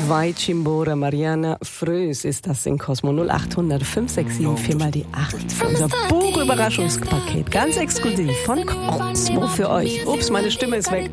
Vai Chimbora, Mariana Frös ist das in Cosmo 0800 567 4 mal die 8 für unser Buchüberraschungspaket. Ganz exklusiv von Cosmo für euch. Ups, meine Stimme ist weg.